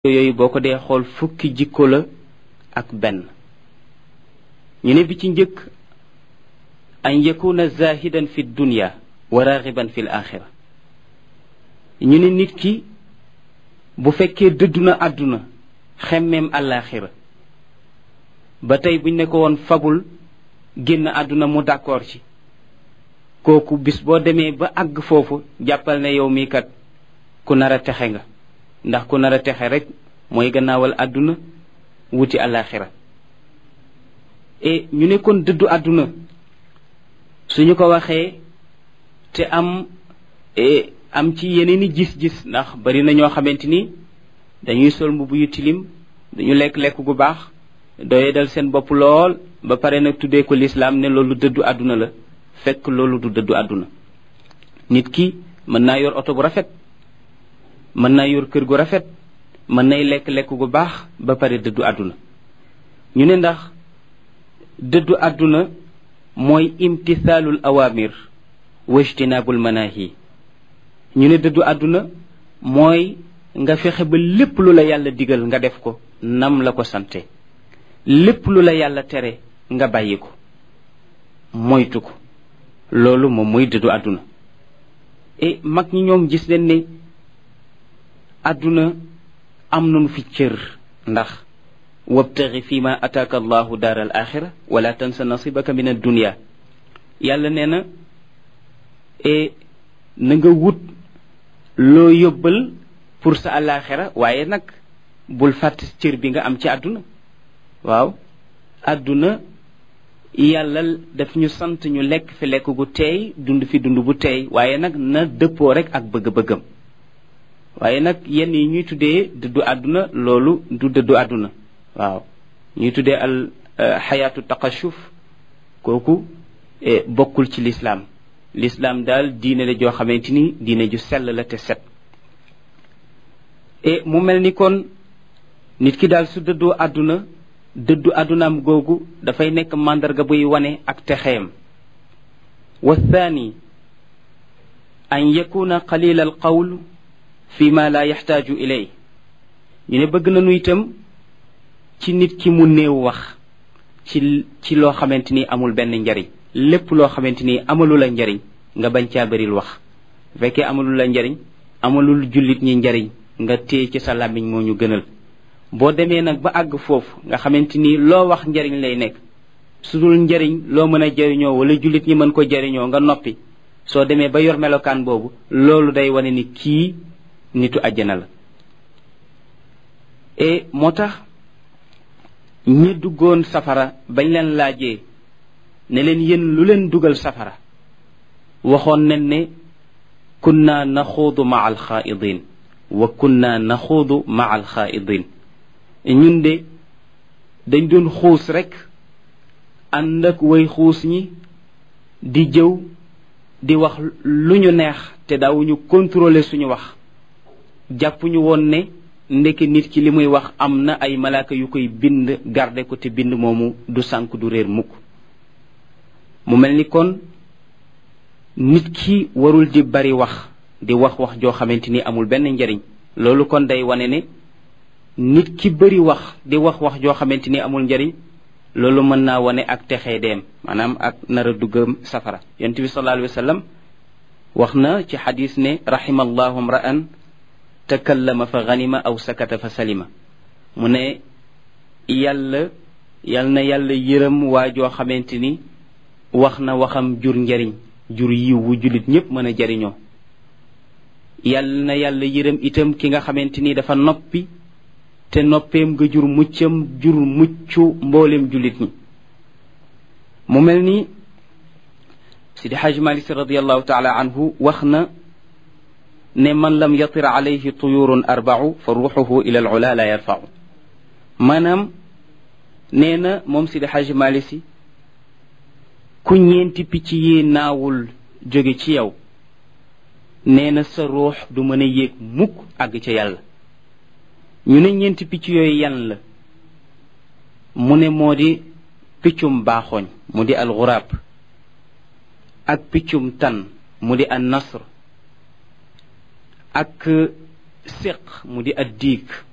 yooyu boo ko dee xool fukki jikko la ak benn. ñu ne bi ci njëkk an yakuna zahidan fi dunya wa raxiban fi l axira. ñu ne nit ki bu fekkee dëddu na àdduna xemmeem àllaaxira ba tey buñ ne ko woon fagul génn àdduna mu d'accord ci kooku bis boo demee ba àgg foofu jàppal ne yow mii kat ku nar a texe nga, ndax ku nar a texe rek mooy gannaawal àdduna wuti àllaaxira. ñu ne kon dëddu àdduna suñu ko waxee te am ci yeneen i gis-gis, ndax bari na ñoo xamante ni dañuy sol mbubb yu tilim, dañu lekk gu baax, doye dal seen bopp lool ba pare nag tuddee ko lislaam ne loolu dëddu àdduna la, fekk loolu du dëddu àdduna. nit ki mën naa yor oto bu rafet, mën naa yor kër gu rafet, mën nay lekk gu baax ba pare dëddu àdduna. ñu ne ndax dëddu àdduna mooy imtisaalul awaamir wa ijtinaabul manaahi. ñu ne dëddu àdduna mooy nga fexe ba lépp lu la yàlla digal nga def ko nam la ko sante, lépp lu la yàlla tere nga bàyyi ko moytu ko. loolu moom mooy dëddu àdduna. mag ñi ñoom gis nañ ne àdduna am nañu fi cër, ndax wabtaxi fi ma ataaka allahu daar al axira wala tansa nasibaka min addunia. yàlla nee na na nga wut loo yóbbal pour sa àllaaxira, waaye nag bul fàtte cër bi nga am ci àdduna. waaw, àdduna yàlla daf ñu sant ñu lekk fi lekk gu teey, dund fi dund bu teey, waaye nag na dëppoo rek ak bëgg-bëggam. waaye nag yenn yi ñuy tuddee dëddu àdduna, loolu du dëddu àdduna. waaw, ñuy tuddee al xayaatu taqashuf, kooku bokkul ci lislaam. lislaam daal diine la joo xamante ni diine ju sell la te set. mu mel ni kon nit ki daal su dëddoo àdduna, dëddu àddunaam googu dafay nekk màndarga buy wane ak texeem. wa thani an yakuna qalila al qawl fi ma la yaxtaaju ilay. ñu ne bëgg nañu itam ci nit ki mu néew wax ci loo xamante ni amul benn njariñ. lépp loo xamante ni amalu la njariñ nga bañ caa bëril wax. bu fekkee amalu la njariñ, amalul jullit ñi njariñ, nga téye ci sa làmmiñ moo ñu gënal. boo demee nag ba àgg foofu nga xamante ni loo wax njariñ lay nekk, su dul njariñ loo mën a jariñoo wala jullit ñi mën ko jariñoo nga noppi, soo demee ba yor melokaan boobu, loolu day wane ni kii nitu àjjana la. moo tax ñi duggoon safara bañ leen laajee ne leen yéen lu leen dugal safara, waxoon nañ ne kunna naxuudu maa alxaaidin wa kunna naxuudu maa alxaaidin. ñun de dañ doon xuus rek ànd ak way xuus ñi di jëw di wax lu ñu neex te daawuñu contrôler suñu wax. jàppuñu woon ne ndeke nit ki li muy wax am na ay malaaka yu koy bind garde ko, te bind moomu du sànk du réer mukk. mu mel ni kon nit ki warul di bari wax, di wax joo xamante ni amul benn njariñ. loolu kon day wane ne nit ki bari wax di wax joo xamante ni amul njariñ, loolu mën naa wane ak texee deem, maanaam ak nar a duggam safara. yonent bi sallallahu alayhi wa sallam wax na ci xadis ne rahimallahu mra'an takallama fa ganima aw sakata fa salima. mu ne yal na yàlla yërëm waa joo xamante ni wax na waxam jur njariñ, jur yiw wu jullit ñépp mën a jariñoo. yal na yàlla yërëm itam ki nga xamante ni dafa noppi te noppeem nga jur muccam, jur muccu mboolem jullit ñi. mu mel ni Sidi Hajj Malik radiallahu taala anhu wax na ne man lam yatir alayhi tuyurun arbau fa ruuxuhu ila al ula la yarfau. maanaam nee na moom Sidi Hajj Malik si ku ñeenti picc yi naawul jóge ci yow, nee na sa ruux du mën a yéeg mukk àgg ca yàlla. ñu ne ñeenti picc yooyu yan la? mu ne moo di piccum baaxooñ mu di alxuraab, ak piccum tan mu di an nasr, ak séq mu di ad diig,